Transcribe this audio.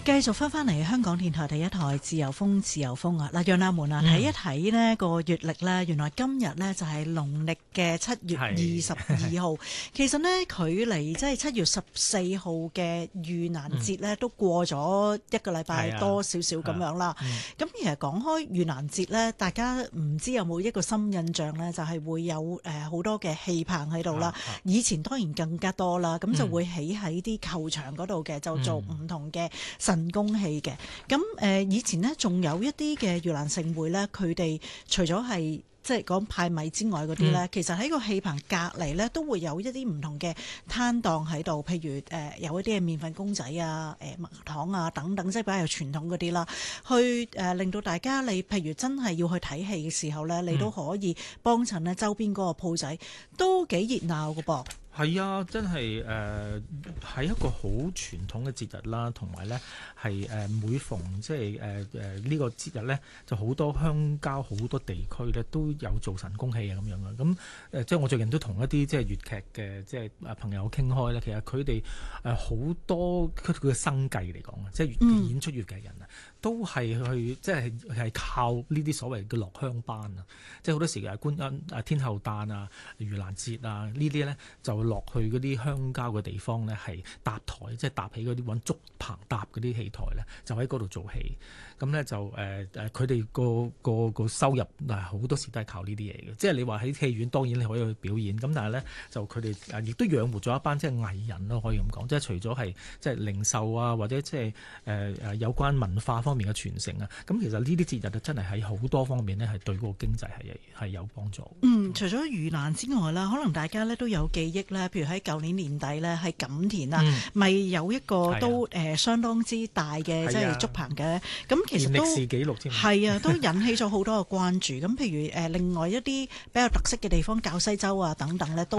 繼續翻嚟香港電台第一台自由風自由風啊！嗱，讓阿門啊睇一睇呢個月曆呢，原來今日呢就係農曆嘅7月22號。其實呢，距離即係7月14號嘅盂蘭節呢，都過咗一個禮拜多少少咁樣啦。咁其實講開盂蘭節呢，大家唔知有冇一個深印象呢？就係會有好多嘅戲棚喺度啦。以前當然更加多啦，咁就會起喺啲球場嗰度嘅，就做唔同嘅神功戲嘅。咁以前呢，仲有一啲嘅盂蘭盛會呢，佢哋除咗係即係講派米之外嗰啲呢，其實喺個戲棚隔離呢，都會有一啲唔同嘅攤檔喺度，譬如有一啲嘅麵粉公仔啊、麥糖啊等等，即係比較傳統嗰啲啦，去令到大家你譬如真係要去睇戲嘅時候呢，你都可以幫襯呢周邊嗰個鋪仔，都幾熱鬧㗎噃。 係啊，真係係一個好傳統嘅節日啦，同埋咧係每逢即係呢個節日咧，就好多鄉郊好多地區咧都有做神功戲啊咁樣嘅。咁即係我最近都同一啲即係粵劇嘅即係朋友傾開咧，其實佢哋好多佢嘅生計嚟講啊，即係演出粵劇人啊，都係去即係靠呢啲所謂嘅落鄉班啊，即係好多時嘅觀音天后誕啊、盂蘭節啊呢啲咧就落去嗰啲鄉郊嘅地方咧，係搭台，即係搭起嗰啲揾竹棚搭嗰啲戲台咧，就喺嗰度做戲。咁咧就佢哋個收入好多時都係靠呢啲嘢嘅。即係你話喺戲院當然你可以去表演，咁但係咧就佢哋亦都養活咗一班即係藝人咯，可以咁講。即係除咗係即係零售啊，或者即係有關文化方面嘅傳承啊，咁其實呢啲節日就真係喺好多方面咧係對嗰個經濟係有幫助。 除咗盂蘭之外啦，可能大家咧都有記憶咧，譬如喺舊年年底咧，喺錦田啊，咪有一個都相當之大嘅即係竹棚嘅。咁其實都歷史紀錄添。 係啊，都引起咗好多嘅關注。咁譬如另外一啲比較特色嘅地方，滘西洲啊等等咧，都